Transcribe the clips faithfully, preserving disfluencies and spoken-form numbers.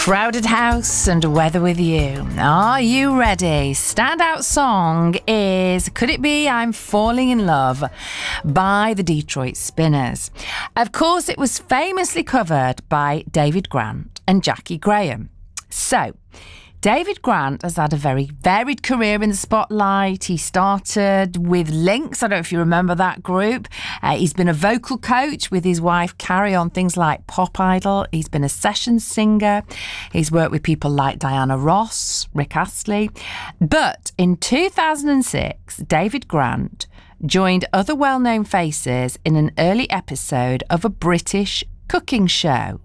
Crowded House and Weather With You. Are you ready? Standout song is Could It Be I'm Falling in Love by the Detroit Spinners. Of course, it was famously covered by David Grant and Jackie Graham. So, David Grant has had a very varied career in the spotlight. He started with Lynx. I don't know if you remember that group. Uh, he's been a vocal coach with his wife Carrie on things like Pop Idol. He's been a session singer. He's worked with people like Diana Ross, Rick Astley. But in two thousand six, David Grant joined other well-known faces in an early episode of a British cooking show.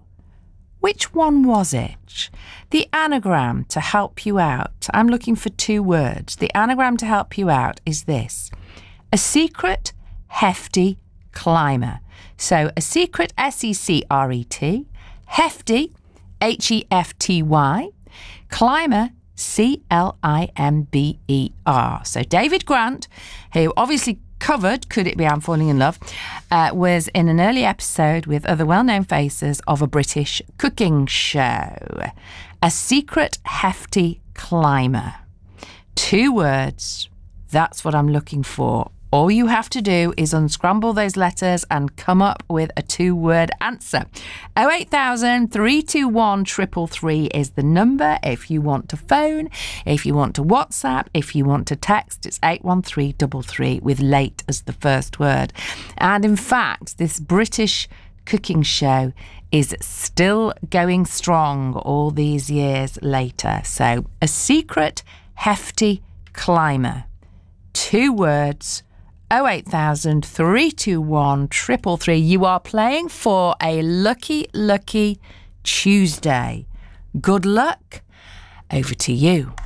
Which one was it? The anagram to help you out. I'm looking for two words. The anagram to help you out is this. A secret, hefty climber. So a secret, S E C R E T. Hefty, H E F T Y. Climber, C L I M B E R. So David Grant, who obviously covered Could It Be I'm Falling in Love, uh, was in an early episode with other well-known faces of a British cooking show. A secret hefty climber. Two words. That's what I'm looking for. All you have to do is unscramble those letters and come up with a two-word answer. oh eight thousand, three two one, three three three is the number if you want to phone, if you want to WhatsApp, if you want to text, it's eight one three three three with late as the first word. And in fact, this British cooking show is still going strong all these years later. So, a secret hefty climber. Two words. oh eight thousand, three two one, three three three. You are playing for a lucky, lucky Tuesday. Good luck. Over to you.